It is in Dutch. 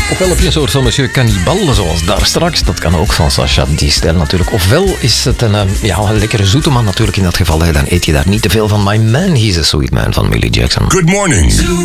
Ofwel heb je een soort van Monsieur Cannibal, zoals daar straks. Dat kan ook van Sacha Distel natuurlijk. Ofwel is het een lekkere zoete man natuurlijk in dat geval. Dan eet je daar niet te veel van. My Man, He's a Sweet Man van Millie Jackson. Good morning.